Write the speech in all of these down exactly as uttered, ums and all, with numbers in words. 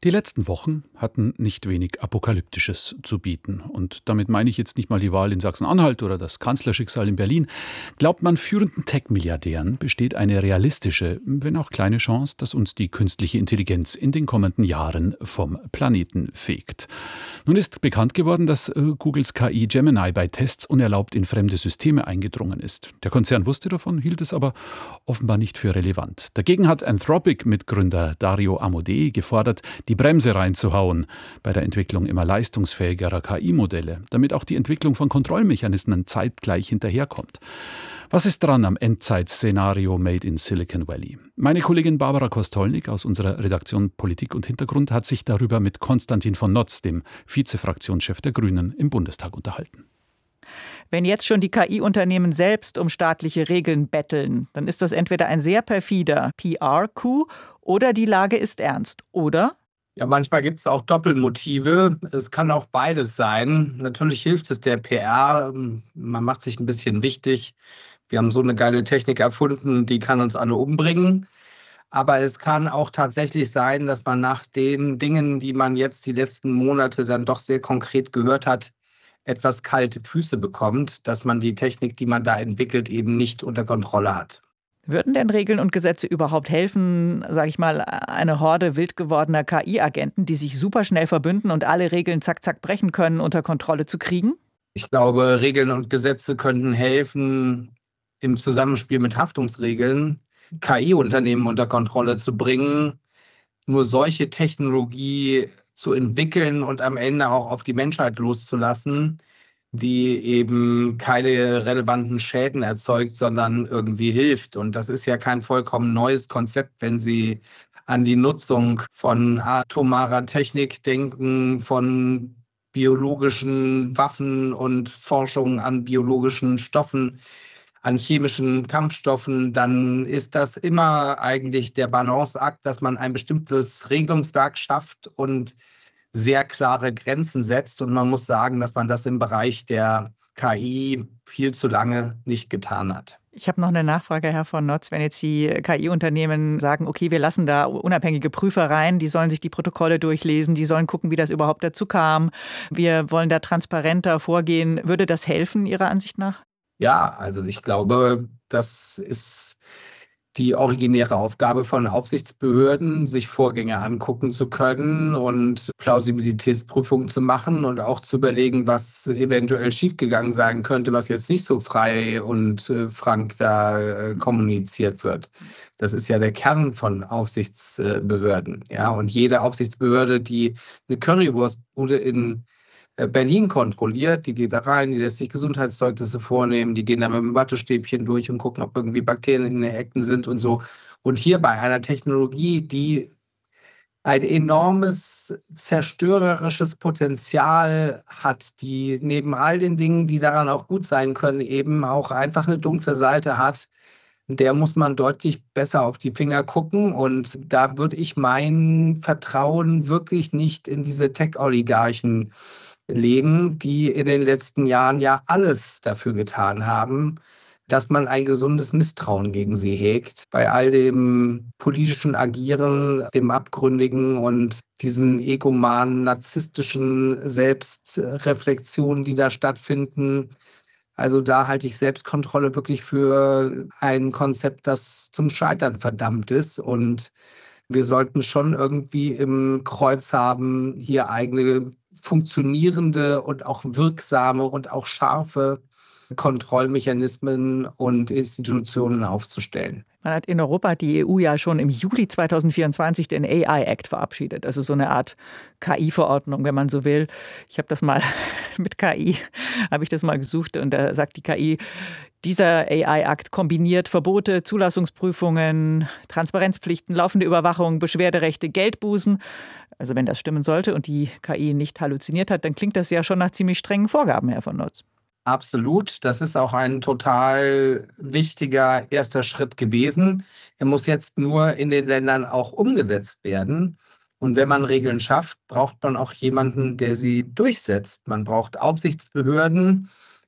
Die letzten Wochen hatten nicht wenig Apokalyptisches zu bieten. Und damit meine ich jetzt nicht mal die Wahl in Sachsen-Anhalt oder das Kanzlerschicksal in Berlin. Glaubt man führenden Tech-Milliardären, besteht eine realistische, wenn auch kleine Chance, dass uns die künstliche Intelligenz in den kommenden Jahren vom Planeten fegt. Nun ist bekannt geworden, dass äh, Googles K I Gemini bei Tests unerlaubt in fremde Systeme eingedrungen ist. Der Konzern wusste davon, hielt es aber offenbar nicht für relevant. Dagegen hat Anthropic-Mitgründer Dario Amodei gefordert, die Bremse reinzuhauen bei der Entwicklung immer leistungsfähigerer K I-Modelle, damit auch die Entwicklung von Kontrollmechanismen zeitgleich hinterherkommt. Was ist dran am Endzeitszenario Made in Silicon Valley? Meine Kollegin Barbara Kostolnik aus unserer Redaktion Politik und Hintergrund hat sich darüber mit Konstantin von Notz, dem Vizefraktionschef der Grünen im Bundestag, unterhalten. Wenn jetzt schon die K I-Unternehmen selbst um staatliche Regeln betteln, dann ist das entweder ein sehr perfider P R-Coup oder die Lage ist ernst, oder? Ja, manchmal gibt es auch Doppelmotive. Es kann auch beides sein. Natürlich hilft es der P R. Man macht sich ein bisschen wichtig. Wir haben so eine geile Technik erfunden, die kann uns alle umbringen. Aber es kann auch tatsächlich sein, dass man nach den Dingen, die man jetzt die letzten Monate dann doch sehr konkret gehört hat, etwas kalte Füße bekommt, dass man die Technik, die man da entwickelt, eben nicht unter Kontrolle hat. Würden denn Regeln und Gesetze überhaupt helfen, sage ich mal, eine Horde wild gewordener K I-Agenten, die sich superschnell verbünden und alle Regeln zack, zack brechen können, unter Kontrolle zu kriegen? Ich glaube, Regeln und Gesetze könnten helfen, im Zusammenspiel mit Haftungsregeln K I-Unternehmen unter Kontrolle zu bringen. Nur solche Technologie zu entwickeln und am Ende auch auf die Menschheit loszulassen, die eben keine relevanten Schäden erzeugt, sondern irgendwie hilft. Und das ist ja kein vollkommen neues Konzept, wenn Sie an die Nutzung von atomarer Technik denken, von biologischen Waffen und Forschung an biologischen Stoffen, an chemischen Kampfstoffen, dann ist das immer eigentlich der Balanceakt, dass man ein bestimmtes Regelungswerk schafft und sehr klare Grenzen setzt. Und man muss sagen, dass man das im Bereich der K I viel zu lange nicht getan hat. Ich habe noch eine Nachfrage, Herr von Notz. Wenn jetzt die K I-Unternehmen sagen, okay, wir lassen da unabhängige Prüfer rein, die sollen sich die Protokolle durchlesen, die sollen gucken, wie das überhaupt dazu kam, wir wollen da transparenter vorgehen, würde das helfen Ihrer Ansicht nach? Ja, also ich glaube, das ist die originäre Aufgabe von Aufsichtsbehörden, sich Vorgänge angucken zu können und Plausibilitätsprüfungen zu machen und auch zu überlegen, was eventuell schiefgegangen sein könnte, was jetzt nicht so frei und äh, frank da äh, kommuniziert wird. Das ist ja der Kern von Aufsichtsbehörden. Ja? Und jede Aufsichtsbehörde, die eine Currywurstbude in Berlin kontrolliert, die geht da rein, die lässt sich Gesundheitszeugnisse vornehmen, die gehen da mit dem Wattestäbchen durch und gucken, ob irgendwie Bakterien in den Ecken sind und so. Und hier bei einer Technologie, die ein enormes zerstörerisches Potenzial hat, die neben all den Dingen, die daran auch gut sein können, eben auch einfach eine dunkle Seite hat, der muss man deutlich besser auf die Finger gucken. Und da würde ich mein Vertrauen wirklich nicht in diese Tech-Oligarchen legen, die in den letzten Jahren ja alles dafür getan haben, dass man ein gesundes Misstrauen gegen sie hegt. Bei all dem politischen Agieren, dem Abgründigen und diesen egomanen, narzisstischen Selbstreflexionen, die da stattfinden. Also da halte ich Selbstkontrolle wirklich für ein Konzept, das zum Scheitern verdammt ist. Und wir sollten schon irgendwie im Kreuz haben, hier eigene funktionierende und auch wirksame und auch scharfe Kontrollmechanismen und Institutionen aufzustellen. Man hat in Europa hat die E U ja schon im Juli zweitausendvierundzwanzig den A I-Act verabschiedet, also so eine Art K I-Verordnung, wenn man so will. Ich habe das mal mit K I, habe ich das mal gesucht und da sagt die K I, dieser A I-Akt kombiniert Verbote, Zulassungsprüfungen, Transparenzpflichten, laufende Überwachung, Beschwerderechte, Geldbußen. Also wenn das stimmen sollte und die K I nicht halluziniert hat, dann klingt das ja schon nach ziemlich strengen Vorgaben, Herr von Notz. Absolut. Das ist auch ein total wichtiger erster Schritt gewesen. Er muss jetzt nur in den Ländern auch umgesetzt werden. Und wenn man Regeln schafft, braucht man auch jemanden, der sie durchsetzt. Man braucht Aufsichtsbehörden,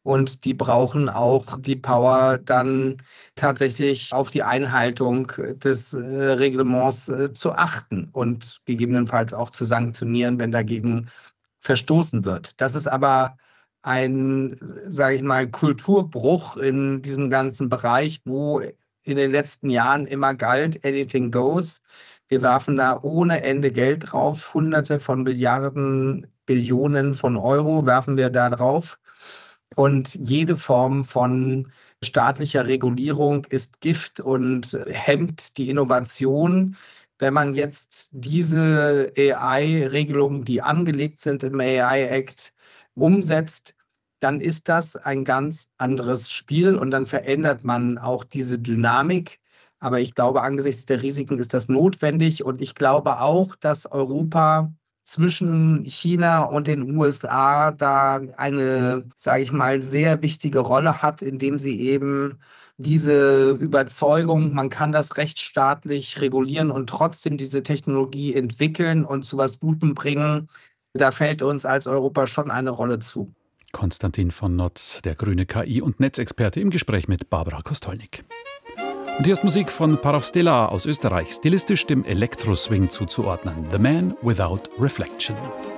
Und die brauchen auch die Power, dann tatsächlich auf die Einhaltung des äh, Reglements äh, zu achten und gegebenenfalls auch zu sanktionieren, wenn dagegen verstoßen wird. Das ist aber ein, sage ich mal, Kulturbruch in diesem ganzen Bereich, wo in den letzten Jahren immer galt, anything goes. Wir werfen da ohne Ende Geld drauf, Hunderte von Milliarden, Billionen von Euro werfen wir da drauf. Und jede Form von staatlicher Regulierung ist Gift und hemmt die Innovation. Wenn man jetzt diese A I-Regelungen, die angelegt sind im A I-Act, umsetzt, dann ist das ein ganz anderes Spiel und dann verändert man auch diese Dynamik. Aber ich glaube, angesichts der Risiken ist das notwendig und ich glaube auch, dass Europa zwischen China und den U S A da eine, sage ich mal, sehr wichtige Rolle hat, indem sie eben diese Überzeugung, man kann das rechtsstaatlich regulieren und trotzdem diese Technologie entwickeln und zu was Gutem bringen, da fällt uns als Europa schon eine Rolle zu. Konstantin von Notz, der grüne K I- und Netzexperte, im Gespräch mit Barbara Kostolnik. Und hier ist Musik von Parov Stella aus Österreich, stilistisch dem Elektro-Swing zuzuordnen. The Man Without Reflection.